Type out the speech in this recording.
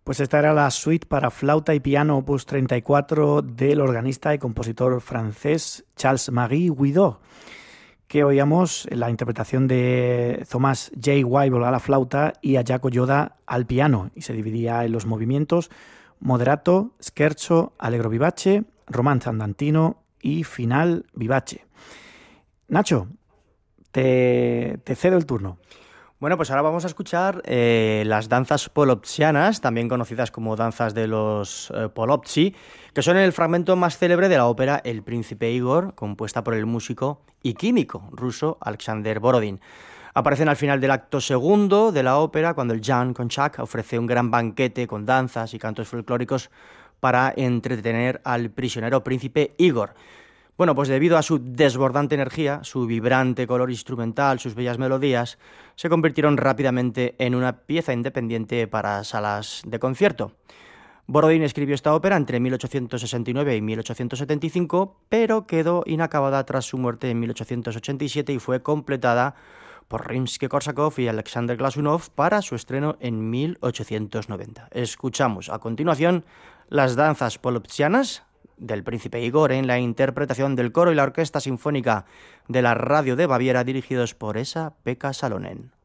Pues esta era la suite para flauta y piano opus 34 del organista y compositor francés Charles-Marie Guidot, que oíamos en la interpretación de Thomas J. Weibull a la flauta y a Jaco Yoda al piano, y se dividía en los movimientos moderato, scherzo, allegro vivace, romanzo andantino y final vivace. Nacho, te cedo el turno. Bueno, pues ahora vamos a escuchar las danzas polopsianas, también conocidas como danzas de los Polopsi, que son el fragmento más célebre de la ópera El Príncipe Igor, compuesta por el músico y químico ruso Alexander Borodin. Aparecen al final del acto segundo de la ópera, cuando el Jan Konchak ofrece un gran banquete con danzas y cantos folclóricos para entretener al prisionero príncipe Igor. Bueno, pues debido a su desbordante energía, su vibrante color instrumental, sus bellas melodías, se convirtieron rápidamente en una pieza independiente para salas de concierto. Borodin escribió esta ópera entre 1869 y 1875, pero quedó inacabada tras su muerte en 1887 y fue completada por Rimsky-Korsakov y Alexander Glasunov para su estreno en 1890. Escuchamos a continuación las danzas polopsianas del Príncipe Igor en la interpretación del coro y la Orquesta Sinfónica de la Radio de Baviera, dirigidos por Esa-Pekka Salonen.